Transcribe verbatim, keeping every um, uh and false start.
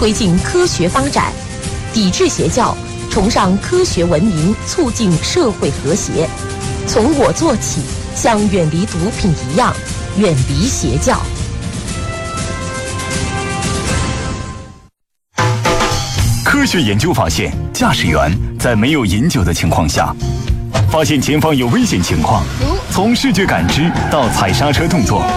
推进科学发展，抵制邪教，崇尚科学文明，促进社会和谐。从我做起，像远离毒品一样，远离邪教。 科学研究发现，驾驶员在没有饮酒的情况下，发现前方有危险情况，从视觉感知到踩刹车动作，